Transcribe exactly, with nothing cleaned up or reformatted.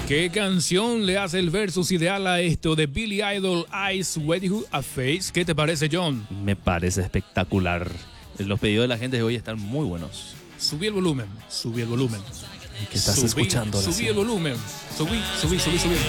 ¿Qué canción le hace el versus ideal a esto de Billy Idol, Eyes Waiting a Face? ¿Qué te parece, John? Me parece espectacular. Los pedidos de la gente de hoy están muy buenos. Subí el volumen, subí el volumen. ¿Qué estás subí, escuchando? Subí el volumen, subí, subí, subí, subí.